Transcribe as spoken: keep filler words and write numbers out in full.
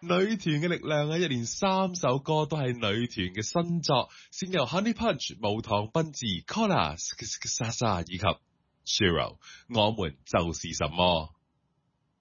女團嘅力量啊，一連三首歌都係女團嘅新作，先由 Honey Punch 無糖賓治 Collar、Sasa 以及 Shiro，我們就是什麼。